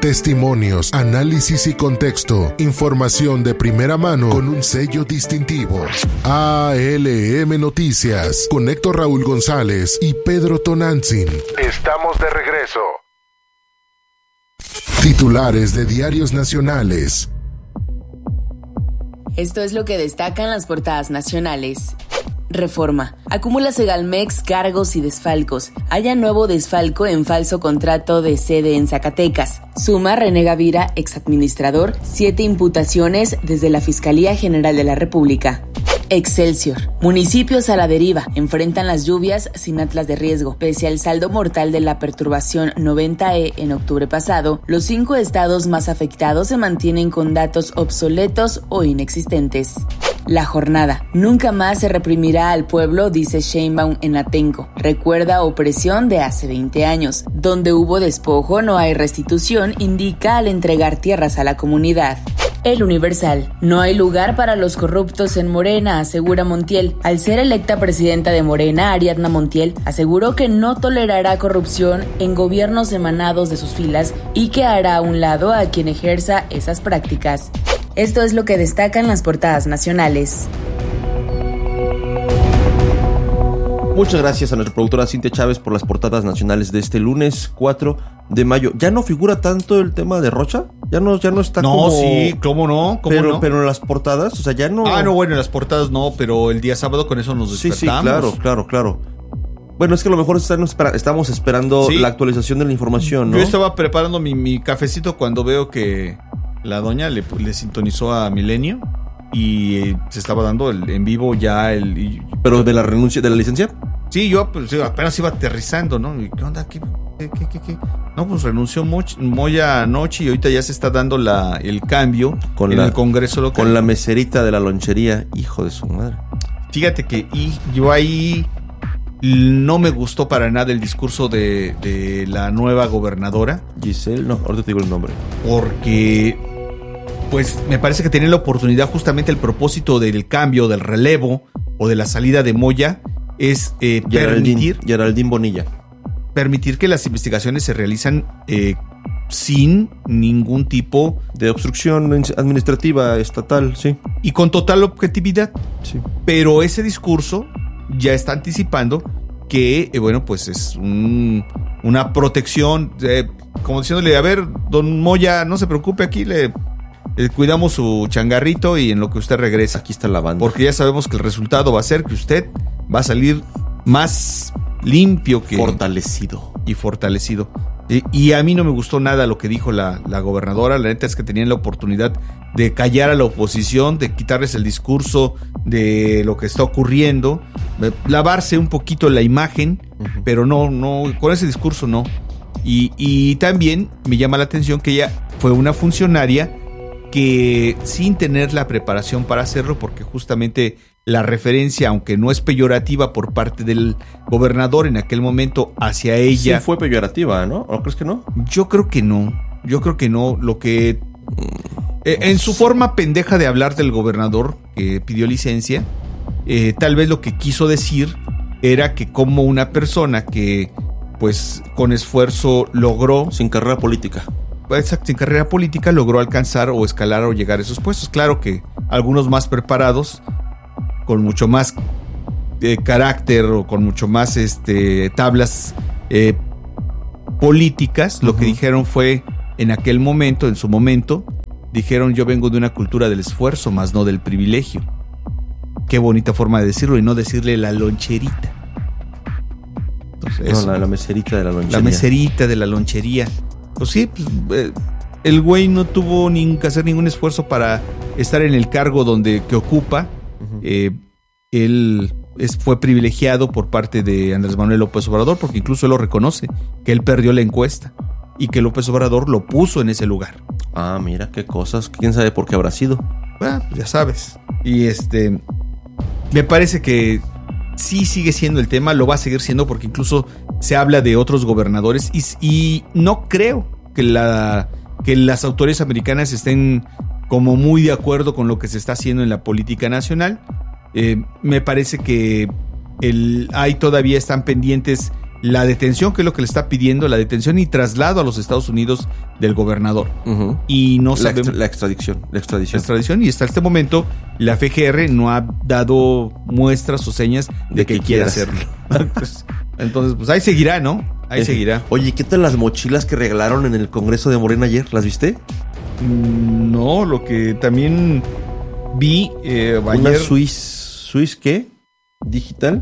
Testimonios, análisis y contexto. Información de primera mano con un sello distintivo. ALM Noticias, con Héctor Raúl González y Pedro Tonantzin. Estamos de regreso. Titulares de diarios nacionales. Esto es lo que destacan las portadas nacionales. Reforma. Acumula Segalmex cargos y desfalcos. Haya nuevo desfalco en falso contrato de sede en Zacatecas. Suma renega Vira, exadministrador, 7 imputaciones desde la Fiscalía General de la República. Excelsior. Municipios a la deriva. Enfrentan las lluvias sin atlas de riesgo. Pese al saldo mortal de la perturbación 90E en octubre pasado, los 5 estados más afectados se mantienen con datos obsoletos o inexistentes. La jornada. Nunca más se reprimirá al pueblo, dice Sheinbaum en Atenco. Recuerda opresión de hace 20 años. Donde hubo despojo no hay restitución, indica al entregar tierras a la comunidad. El Universal. No hay lugar para los corruptos en Morena, asegura Montiel. Al ser electa presidenta de Morena, Ariadna Montiel aseguró que no tolerará corrupción en gobiernos emanados de sus filas y que hará a un lado a quien ejerza esas prácticas. Esto es lo que destacan las portadas nacionales. Muchas gracias a nuestra productora Cintia Chávez por las portadas nacionales de este lunes 4 de mayo. ¿Ya no figura tanto el tema de Rocha? ¿Ya no está como...? No, sí, ¿cómo no? Pero en las portadas, o sea, ya no... No, bueno, en las portadas no, pero el día sábado con eso nos despertamos. Sí, claro. Bueno, es que a lo mejor estamos esperando la actualización de la información, ¿no? Yo estaba preparando mi cafecito cuando veo que la doña le sintonizó a Milenio y se estaba dando en vivo ya ¿Pero de la renuncia de la licencia? Sí, yo pues, apenas iba aterrizando, ¿no? ¿Qué onda? ¿Qué? No, pues renunció Moya anoche y ahorita ya se está dando el cambio en el Congreso local. Con la meserita de la lonchería, hijo de su madre. Fíjate que yo ahí no me gustó para nada el discurso de la nueva gobernadora. Giselle, no, ahorita te digo el nombre. Porque, pues, me parece que tenía la oportunidad, justamente el propósito del cambio, del relevo o de la salida de Moya es Geraldine Bonilla. Permitir que las investigaciones se realizan sin ningún tipo de obstrucción administrativa estatal, sí. Y con total objetividad. Sí. Pero ese discurso ya está anticipando que, pues es una protección, como diciéndole, a ver, don Moya, no se preocupe, aquí le cuidamos su changarrito y en lo que usted regresa. Aquí está la banda. Porque ya sabemos que el resultado va a ser que usted va a salir más limpio que... Fortalecido. Y a mí no me gustó nada lo que dijo la gobernadora. La neta es que tenían la oportunidad de callar a la oposición, de quitarles el discurso de lo que está ocurriendo, de lavarse un poquito la imagen, pero no, con ese discurso no. Y también me llama la atención que ella fue una funcionaria que sin tener la preparación para hacerlo, porque justamente la referencia, aunque no es peyorativa por parte del gobernador en aquel momento hacia ella... Sí fue peyorativa, ¿no? ¿O crees que no? Yo creo que no. Lo que... en su forma pendeja de hablar del gobernador que pidió licencia, tal vez lo que quiso decir era que como una persona que, pues, con esfuerzo logró... Sin carrera política. Exacto, sin carrera política logró alcanzar o escalar o llegar a esos puestos. Claro que algunos más preparados, con mucho más carácter o con mucho más tablas políticas, lo que dijeron fue en su momento, dijeron: yo vengo de una cultura del esfuerzo, más no del privilegio. Qué bonita forma de decirlo y no decirle la loncherita. Entonces, la meserita de la lonchería. La meserita de la lonchería. Pues sí, el güey no tuvo que hacer ningún esfuerzo para estar en el cargo que ocupa. Él fue privilegiado por parte de Andrés Manuel López Obrador, porque incluso él lo reconoce, que él perdió la encuesta y que López Obrador lo puso en ese lugar. Ah, mira qué cosas. ¿Quién sabe por qué habrá sido? Pues ya sabes. Y me parece que sí sigue siendo el tema, lo va a seguir siendo, porque incluso se habla de otros gobernadores y no creo que las autoridades americanas estén como muy de acuerdo con lo que se está haciendo en la política nacional. Me parece que todavía están pendientes la detención, que es lo que le está pidiendo, la detención y traslado a los Estados Unidos del gobernador. Uh-huh. Y no sabemos... La extradición. Y hasta este momento la FGR no ha dado muestras o señas de que quiera hacerlo. Entonces, pues ahí seguirá, ¿no? Ahí seguirá. Oye, ¿qué tal las mochilas que regalaron en el Congreso de Morena ayer? ¿Las viste? No, lo que también vi Una ayer... Swiss ¿qué? Digital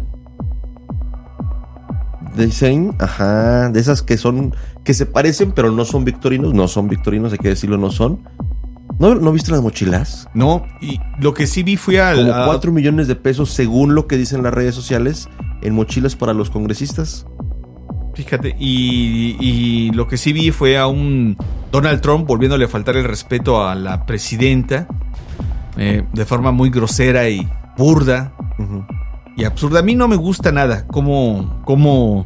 Design, ajá, de esas que se parecen pero no son victorinos, hay que decirlo, no son. ¿No viste las mochilas? No, y lo que sí vi fue como 4 millones de pesos según lo que dicen las redes sociales en mochilas para los congresistas. Fíjate, y lo que sí vi fue a un Donald Trump volviéndole a faltar el respeto a la presidenta de forma muy grosera y burda. Uh-huh. Y absurda. A mí no me gusta nada cómo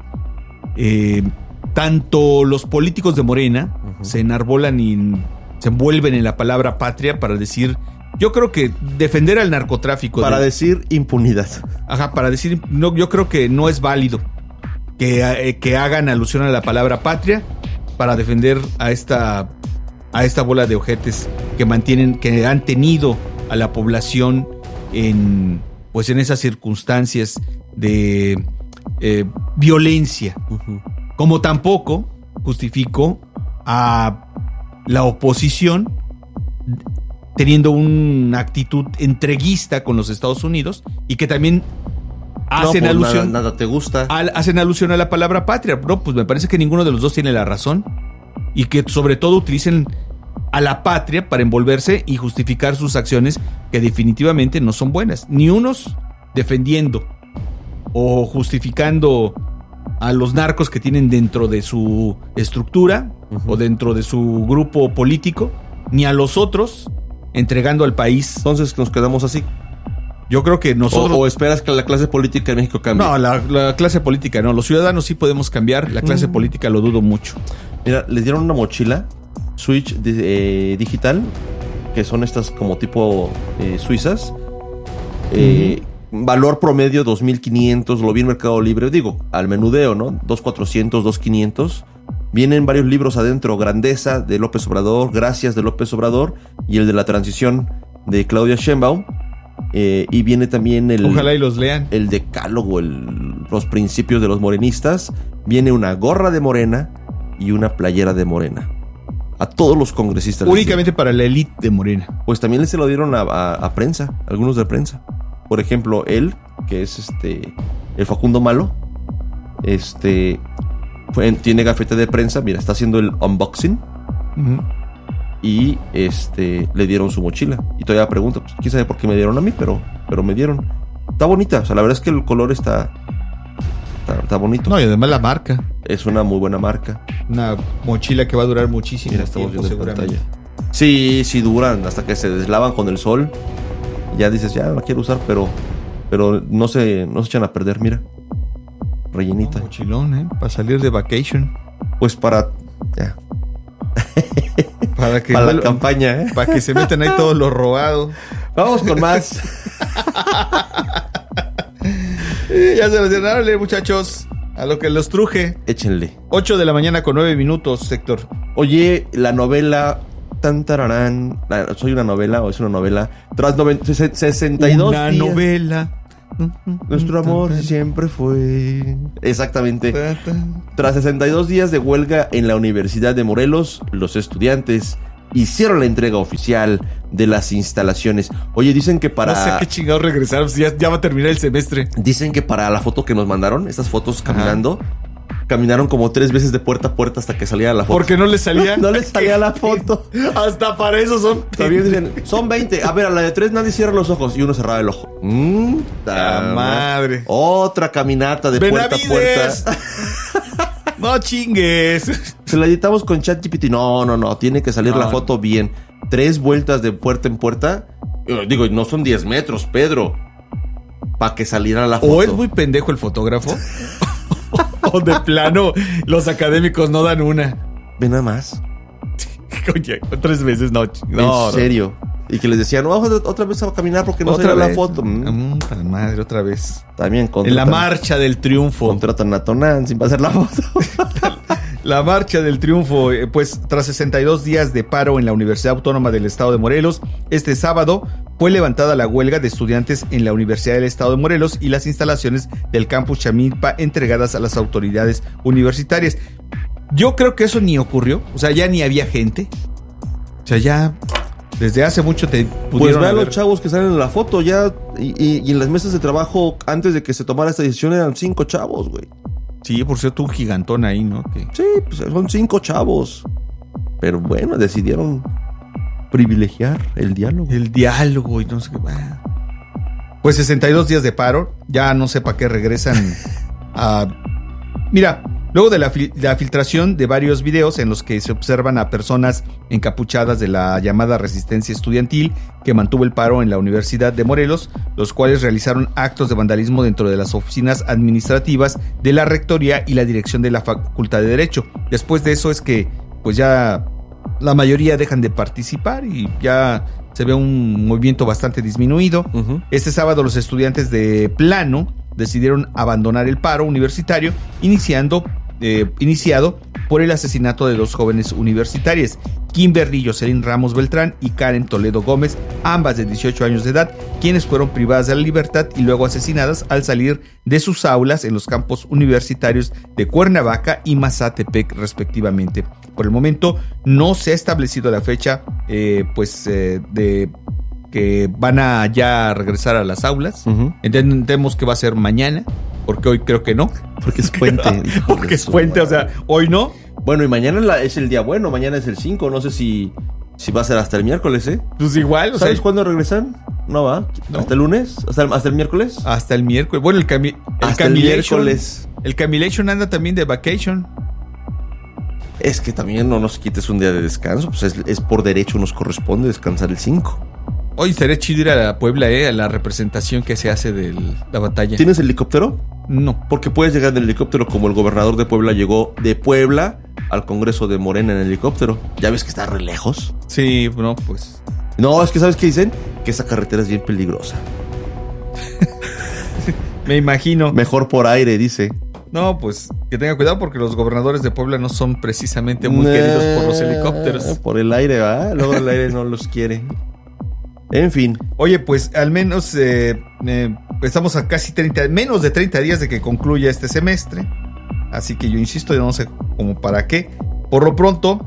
tanto los políticos de Morena uh-huh. se enarbolan y se envuelven en la palabra patria para decir, yo creo que defender al narcotráfico. Para decir impunidad. Ajá, para decir, no, yo creo que no es válido que hagan alusión a la palabra patria para defender a esta bola de ojetes que han tenido a la población en esas circunstancias de violencia. Uh-huh. Como tampoco justifico a la oposición teniendo una actitud entreguista con los Estados Unidos y que también hacen alusión. Nada te gusta. Hacen alusión a la palabra patria. No, pues me parece que ninguno de los dos tiene la razón. Y que sobre todo utilicen a la patria para envolverse y justificar sus acciones que definitivamente no son buenas. Ni unos defendiendo o justificando a los narcos que tienen dentro de su estructura uh-huh. o dentro de su grupo político, ni a los otros entregando al país. Entonces nos quedamos así. Yo creo que nosotros... ¿O esperas que la clase política en México cambie? No, la clase política no. Los ciudadanos sí podemos cambiar. La clase política lo dudo mucho. Mira, les dieron una mochila Switch digital, que son estas como tipo suizas. Valor promedio 2,500, lo vi en Mercado Libre. Digo, al menudeo, ¿no? 2,400, 2,500. Vienen varios libros adentro. Grandeza de López Obrador, Gracias de López Obrador y el de la transición de Claudia Sheinbaum. Y viene también ojalá y los lean. El decálogo, los principios de los morenistas. Viene una gorra de Morena y una playera de Morena. A todos los congresistas. Únicamente para la élite de Morena. Pues también se lo dieron a prensa, algunos de prensa. Por ejemplo, él, que es el Facundo Malo, tiene gafete de prensa, mira, está haciendo el unboxing. Uh-huh. Y le dieron su mochila. Y todavía pregunta, pues, quién sabe por qué me dieron a mí, pero me dieron. Está bonita, o sea, la verdad es que el color está bonito. No, y además la marca. Es una muy buena marca. Una mochila que va a durar muchísimo. Mira, estamos viendo en pantalla. Sí, duran hasta que se deslavan con el sol. Ya dices, ya la quiero usar, pero no se echan a perder, mira. Rellenita. Mochilón, para salir de vacation. Pues para para la campaña, para que se metan ahí todos los robados. Vamos con más. Ya se los dieron, muchachos. A lo que los truje. Échenle. 8 de la mañana con 9 minutos, Héctor. Oye, la novela Tantararán. ¿Soy una novela o es una novela? Tras 62 una días. Novela. Nuestro amor siempre fue. Exactamente. Tras 62 días de huelga en la Universidad de Morelos, los estudiantes hicieron la entrega oficial de las instalaciones. Oye, dicen que para... No sé qué chingados regresaron, ya va a terminar el semestre. Dicen que para la foto que nos mandaron, estas fotos caminando, caminaron como 3 veces de puerta a puerta hasta que salía la foto. ¿Por qué no les salía? No les salía la foto. Hasta para eso son... También dicen, son 20. A ver, a la de 3 nadie cierra los ojos y uno cerraba el ojo. ¡La madre! Otra caminata de ¡Benavides! Puerta a puerta. No chingues. Se la editamos con ChatGPT. No. Tiene que salir la foto bien. 3 vueltas de puerta en puerta. Digo, no son 10 metros, Pedro. Para que saliera la foto. O es muy pendejo el fotógrafo. O de plano, los académicos no dan una. Ve nada más. Oye, 3 veces no. En serio. Y que les decían, otra vez a caminar porque no sale la foto. Puta madre, otra vez. También en la marcha del triunfo. Contratan a Tonán sin pasar la foto. La marcha del triunfo, pues tras 62 días de paro en la Universidad Autónoma del Estado de Morelos, este sábado fue levantada la huelga de estudiantes en la Universidad del Estado de Morelos y las instalaciones del campus Chamilpa entregadas a las autoridades universitarias. Yo creo que eso ni ocurrió, o sea, ya ni había gente. O sea, ya desde hace mucho te pudieron Pues vean los chavos que salen en la foto ya y en las mesas de trabajo antes de que se tomara esta decisión eran 5 chavos, güey. Sí, por cierto, un gigantón ahí, ¿no? Sí, pues son 5 chavos. Pero bueno, decidieron privilegiar el diálogo. El diálogo y no sé qué. Pues 62 días de paro, ya no sé para qué regresan a... Mira, luego de la filtración de varios videos en los que se observan a personas encapuchadas de la llamada resistencia estudiantil que mantuvo el paro en la Universidad de Morelos, los cuales realizaron actos de vandalismo dentro de las oficinas administrativas de la Rectoría y la dirección de la Facultad de Derecho. Después de eso es que pues ya la mayoría dejan de participar y ya se ve un movimiento bastante disminuido. Uh-huh. Este sábado los estudiantes de plano decidieron abandonar el paro universitario iniciado por el asesinato de 2 jóvenes universitarias, Kimberly Jocelyn Ramos Beltrán y Karen Toledo Gómez, ambas de 18 años de edad, quienes fueron privadas de la libertad y luego asesinadas al salir de sus aulas en los campos universitarios de Cuernavaca y Mazatepec, respectivamente. Por el momento no se ha establecido la fecha de que van a ya regresar a las aulas. Uh-huh. Entendemos que va a ser mañana, porque hoy creo que no. Porque es puente. Porque es puente, o sea, hoy no. Bueno, y mañana es el día bueno, mañana es el 5, no sé si va a ser hasta el miércoles, ¿eh? Pues igual, ¿Sabes cuándo regresan? No va. ¿No? ¿Hasta el lunes? ¿Hasta el miércoles? Hasta el miércoles. Bueno, el miércoles. El Camilation anda también de vacation. Es que también no nos quites un día de descanso, pues es por derecho nos corresponde descansar el 5. Hoy estaría chido ir a Puebla, a la representación que se hace de la batalla. ¿Tienes helicóptero? No. Porque puedes llegar en helicóptero como el gobernador de Puebla llegó de Puebla al Congreso de Morena en helicóptero. ¿Ya ves que está re lejos? Sí, no, pues... No, es que ¿sabes qué dicen? Que esa carretera es bien peligrosa. Me imagino. Mejor por aire, dice. No, pues que tenga cuidado porque los gobernadores de Puebla no son precisamente muy queridos por los helicópteros. Por el aire, ¿va? Luego el aire no los quiere. En fin. Oye, pues al menos estamos a casi menos de 30 días de que concluya este semestre. Así que yo insisto, yo no sé cómo para qué. Por lo pronto,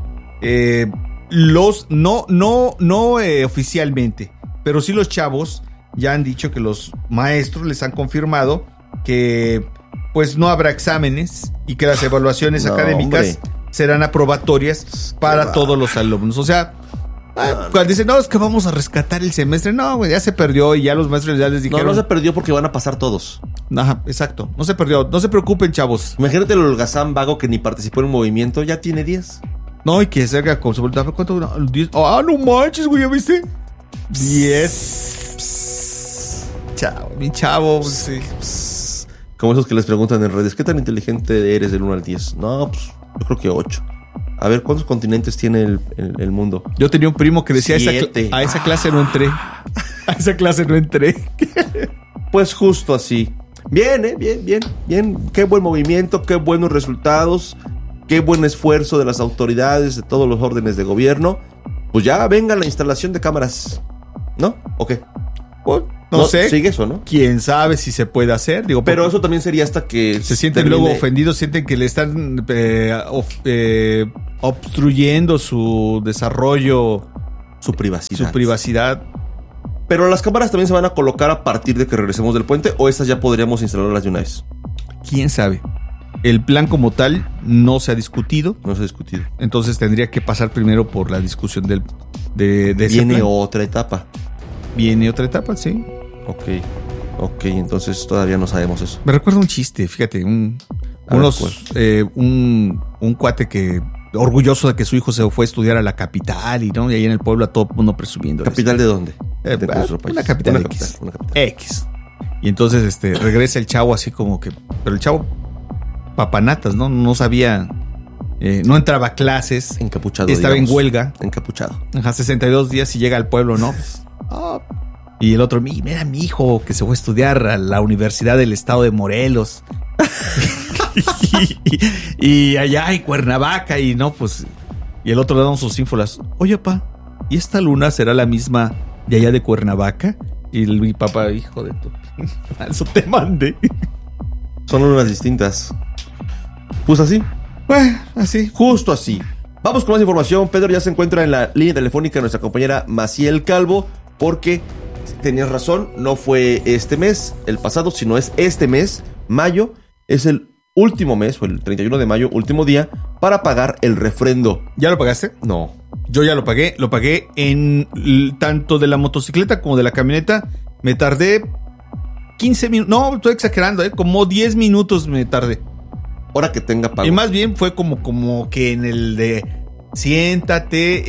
no oficialmente, pero sí los chavos ya han dicho que los maestros les han confirmado que pues no habrá exámenes y que las evaluaciones académicas serán aprobatorias para todos los alumnos. O sea, cuando dicen, no, es que vamos a rescatar el semestre. No, güey, ya se perdió y ya los maestros ya les dijeron. No se perdió porque van a pasar todos. Ajá, exacto. No se perdió. No se preocupen, chavos. Imagínate el holgazán vago que ni participó en un movimiento, ya tiene 10. No, y que salga con su voluntad. ¿Cuánto? 10. Ah, no manches, güey, ¿ya viste? 10. Chavo, mi chavo. Sí. Como esos que les preguntan en redes, ¿qué tan inteligente eres del 1 al 10? No, pues yo creo que 8. A ver, ¿cuántos continentes tiene el mundo? Yo tenía un primo que decía, a esa clase no entré. A esa clase no entré. Pues justo así. Bien, bien. Qué buen movimiento, qué buenos resultados, qué buen esfuerzo de las autoridades, de todos los órdenes de gobierno. Pues ya venga la instalación de cámaras, ¿no? ¿O qué? Pues, no sé. ¿Sigue eso, no? ¿Quién sabe si se puede hacer? Digo, pero eso también sería hasta que se sienten luego ofendidos, sienten que le están obstruyendo su desarrollo, su privacidad. Pero las cámaras también se van a colocar a partir de que regresemos del puente, o estas ya podríamos instalarlas de una vez. ¿Quién sabe? El plan como tal no se ha discutido. Entonces tendría que pasar primero por la discusión de Viene otra etapa. Viene otra etapa, sí. Ok, entonces todavía no sabemos eso. Me recuerda un chiste, fíjate, un cuate que orgulloso de que su hijo se fue a estudiar a la capital y ahí en el pueblo a todo el mundo presumiendo. ¿Capital de dónde? De nuestro país. Una capital X. Y entonces regresa el chavo así como que, pero el chavo papanatas, no sabía, no entraba a clases, encapuchado, estaba en huelga, encapuchado. 62 días y llega al pueblo, ¿no? Y el otro, mira mi hijo que se fue a estudiar a la Universidad del Estado de Morelos. y allá en Cuernavaca y no, pues... Y el otro le dando sus ínfolas. Oye, papá, ¿y esta luna será la misma de allá de Cuernavaca? Y mi papá, hijo de tu... Eso te mandé. Son lunas distintas. Pues así. Bueno, así. Justo así. Vamos con más información. Pedro ya se encuentra en la línea telefónica nuestra compañera Maciel Calvo, porque tenías razón, no fue este mes, el pasado, sino es este mes, mayo, es el último mes, o el 31 de mayo, último día, para pagar el refrendo. ¿Ya lo pagaste? No. Yo ya lo pagué en tanto de la motocicleta como de la camioneta. Me tardé 15 minutos, no, estoy exagerando, como 10 minutos me tardé. Hora que tenga pago. Y más bien fue como que en el de siéntate,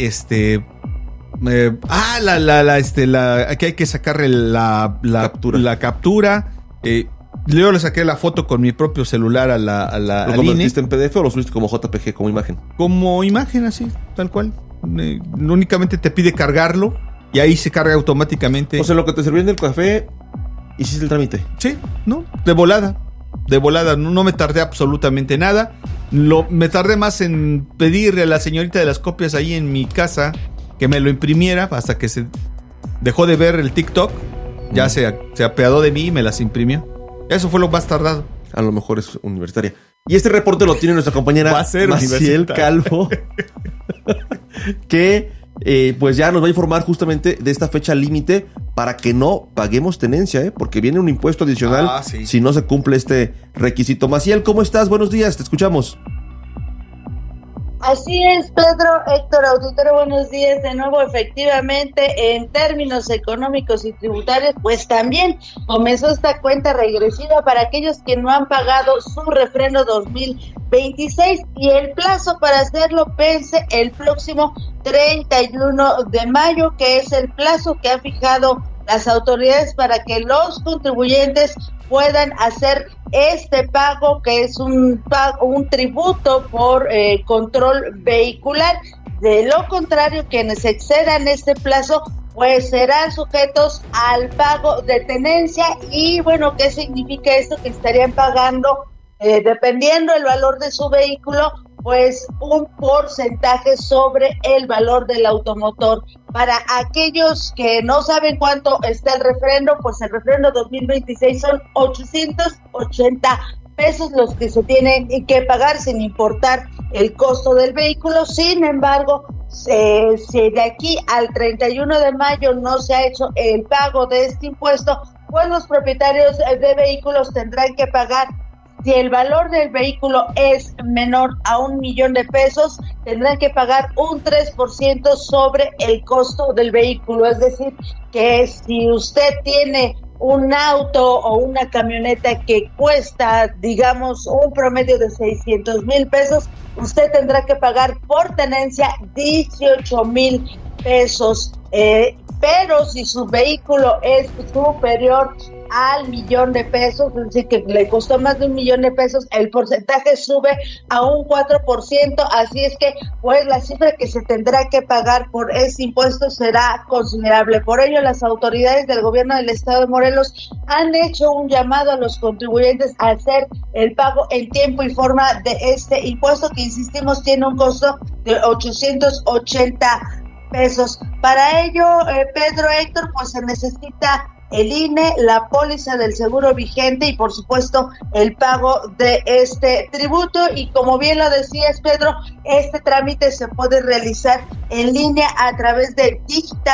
aquí hay que sacarle la captura. Luego le saqué la foto con mi propio celular a la ¿Lo convertiste en PDF o lo subiste como JPG, como imagen? Como imagen, así, tal cual. Únicamente te pide cargarlo y ahí se carga automáticamente. O sea, lo que te servían del café, hiciste el trámite. Sí, ¿no? De volada, no me tardé absolutamente nada. Me tardé más en pedirle a la señorita de las copias ahí en mi casa que me lo imprimiera hasta que se dejó de ver el TikTok. Ya se apiadó de mí y me las imprimió. Eso fue lo más tardado. A lo mejor es universitaria. Y este reporte lo tiene nuestra compañera Maciel Calvo, que pues ya nos va a informar justamente de esta fecha límite para que no paguemos tenencia, porque viene un impuesto adicional si no se cumple este requisito. Maciel, ¿cómo estás? Buenos días, te escuchamos. Así es, Pedro, Héctor, auditorio, buenos días de nuevo. Efectivamente, en términos económicos y tributarios, pues también comenzó esta cuenta regresiva para aquellos que no han pagado su refrendo 2026 y el plazo para hacerlo vence el próximo 31 de mayo, que es el plazo que han fijado las autoridades para que los contribuyentes puedan hacer este pago, que es un tributo por control vehicular. De lo contrario, quienes excedan este plazo pues serán sujetos al pago de tenencia. Y bueno, ¿qué significa esto? Que estarían pagando, dependiendo del valor de su vehículo, pues un porcentaje sobre el valor del automotor. Para aquellos que no saben cuánto está el refrendo, pues el refrendo 2026 son 880 pesos los que se tienen que pagar sin importar el costo del vehículo. Sin embargo, si de aquí al 31 de mayo no se ha hecho el pago de este impuesto, pues los propietarios de vehículos tendrán que pagar. Si el valor del vehículo es menor a 1,000,000 de pesos, tendrán que pagar un 3% sobre el costo del vehículo. Es decir, que si usted tiene un auto o una camioneta que cuesta, digamos, un promedio de 600,000 pesos, usted tendrá que pagar por tenencia 18,000 pesos. Pero si su vehículo es superior al 1,000,000 de pesos, es decir, que le costó más de 1,000,000 de pesos, el porcentaje sube a un 4%, así es que pues la cifra que se tendrá que pagar por ese impuesto será considerable. Por ello, las autoridades del gobierno del estado de Morelos han hecho un llamado a los contribuyentes a hacer el pago en tiempo y forma de este impuesto, que insistimos tiene un costo de 880 pesos. Para ello, Pedro, Héctor, pues se necesita el INE, la póliza del seguro vigente y por supuesto el pago de este tributo. Y como bien lo decías, Pedro, este trámite se puede realizar en línea a través de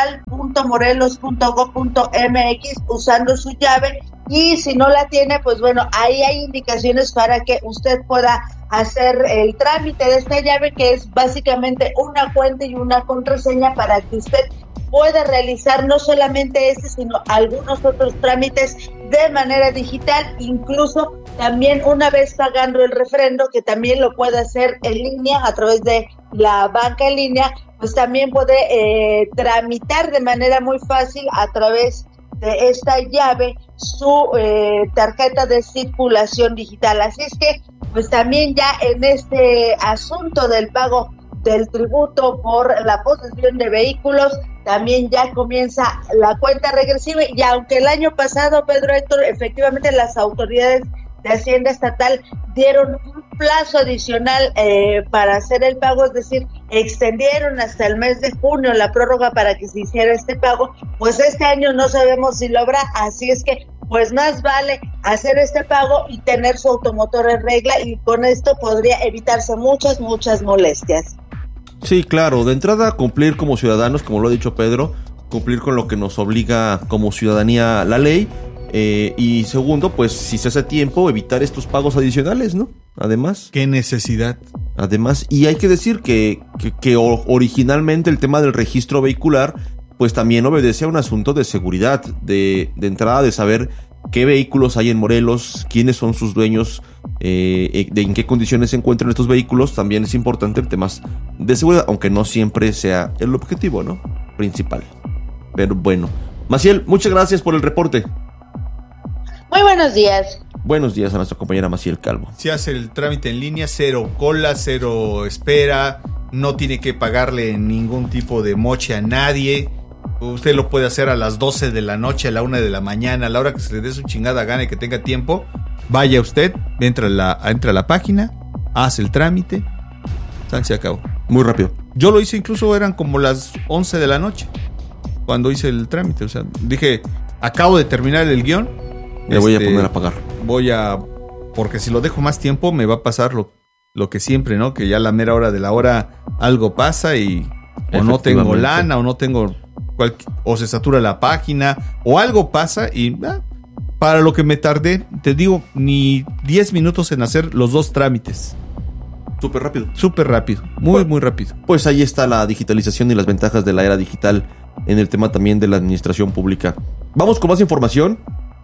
digital.morelos.gov.mx usando su llave, y si no la tiene, pues bueno, ahí hay indicaciones para que usted pueda hacer el trámite de esta llave, que es básicamente una cuenta y una contraseña para que usted pueda realizar no solamente sino algunos otros trámites de manera digital, incluso también una vez pagando el refrendo, que también lo puede hacer en línea a través de la banca en línea, pues también puede tramitar de manera muy fácil a través de esta llave su tarjeta de circulación digital. Así es que pues también ya en este asunto del pago del tributo por la posesión de vehículos también ya comienza la cuenta regresiva, y aunque el año pasado, Pedro Héctor, efectivamente las autoridades de Hacienda Estatal dieron un plazo adicional para hacer el pago, es decir, extendieron hasta el mes de junio la prórroga para que se hiciera este pago, pues este año no sabemos si lo habrá, así es que pues más vale hacer este pago y tener su automotor en regla, y con esto podría evitarse muchas molestias. Sí, claro, de entrada cumplir como ciudadanos, como lo ha dicho Pedro, cumplir con lo que nos obliga como ciudadanía la ley, y segundo, pues si se hace tiempo, evitar estos pagos adicionales, ¿no? Además. ¿Qué necesidad? Además, y hay que decir que originalmente el tema del registro vehicular, pues también obedece a un asunto de seguridad, de entrada, de saber qué vehículos hay en Morelos, quiénes son sus dueños, en qué condiciones se encuentran estos vehículos. También es importante en temas de seguridad, aunque no siempre sea el objetivo, ¿no? Principal. Pero bueno. Maciel, muchas gracias por el reporte. Muy buenos días. Buenos días a nuestra compañera Maciel Calvo. Se hace el trámite en línea, 0 cola, 0 espera, no tiene que pagarle ningún tipo de moche a nadie. Usted lo puede hacer a las 12 de la noche, a la 1 de la mañana, a la hora que se le dé su chingada gana y que tenga tiempo. Vaya usted, entra a la página, hace el trámite, se acabó. Muy rápido. Yo lo hice, incluso eran como las 11 de la noche cuando hice el trámite. O sea, dije, acabo de terminar el guión. Me voy a poner a pagar. Porque si lo dejo más tiempo me va a pasar lo que siempre, ¿no? Que ya a la mera hora de la hora algo pasa y o no tengo lana o no tengo o se satura la página o algo pasa y para lo que me tardé, te digo, ni 10 minutos en hacer los dos trámites. Súper rápido. Súper rápido, muy rápido. Pues ahí está la digitalización y las ventajas de la era digital en el tema también de la administración pública. Vamos con más información.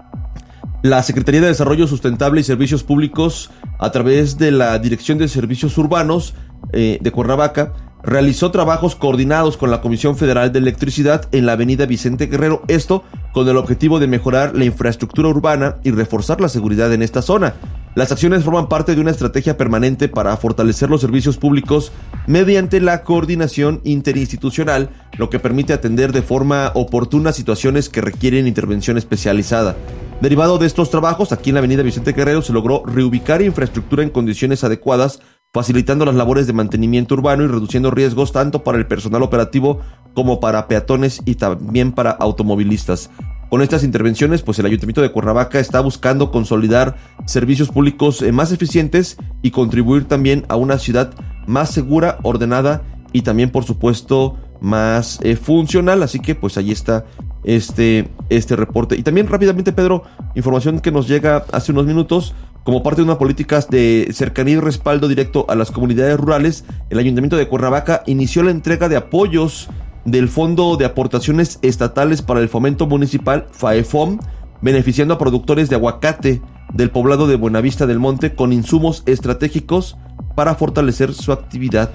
La Secretaría de Desarrollo Sustentable y Servicios Públicos, a través de la Dirección de Servicios Urbanos de Cuernavaca, realizó trabajos coordinados con la Comisión Federal de Electricidad en la avenida Vicente Guerrero, esto con el objetivo de mejorar la infraestructura urbana y reforzar la seguridad en esta zona. Las acciones forman parte de una estrategia permanente para fortalecer los servicios públicos mediante la coordinación interinstitucional, lo que permite atender de forma oportuna situaciones que requieren intervención especializada. Derivado de estos trabajos, aquí en la avenida Vicente Guerrero se logró reubicar infraestructura en condiciones adecuadas, facilitando las labores de mantenimiento urbano y reduciendo riesgos tanto para el personal operativo como para peatones y también para automovilistas. Con estas intervenciones, pues el Ayuntamiento de Cuernavaca está buscando consolidar servicios públicos más eficientes y contribuir también a una ciudad más segura, ordenada y también, por supuesto, más funcional. Así que pues ahí está este reporte. Y también rápidamente, Pedro, información que nos llega hace unos minutos. Como parte de una política de cercanía y respaldo directo a las comunidades rurales, el Ayuntamiento de Cuernavaca inició la entrega de apoyos del Fondo de Aportaciones Estatales para el Fomento Municipal, FAEFOM, beneficiando a productores de aguacate del poblado de Buenavista del Monte con insumos estratégicos para fortalecer su actividad.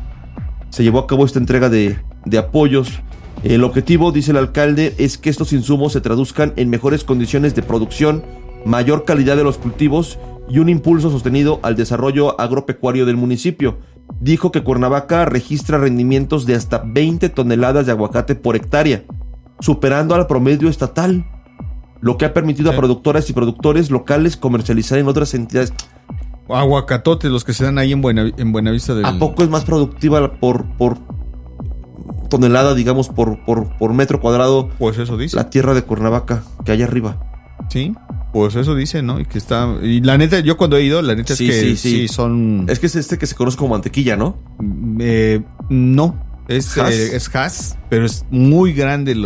Se llevó a cabo esta entrega de apoyos. El objetivo, dice el alcalde, es que estos insumos se traduzcan en mejores condiciones de producción, mayor calidad de los cultivos y un impulso sostenido al desarrollo agropecuario del municipio. Dijo que Cuernavaca registra rendimientos de hasta 20 toneladas de aguacate por hectárea, superando al promedio estatal, lo que ha permitido a productoras y productores locales comercializar en otras entidades. Aguacatotes, los que se dan ahí en Buenavista del... ¿A poco es más productiva por tonelada, digamos, por metro cuadrado? Pues eso dice. La tierra de Cuernavaca, que allá arriba. Sí, pues eso dice, ¿no? Y que está... Y la neta, yo cuando he ido, la neta es que sí son... Es que es que se conoce como mantequilla, ¿no? No, es Hass, pero es muy grande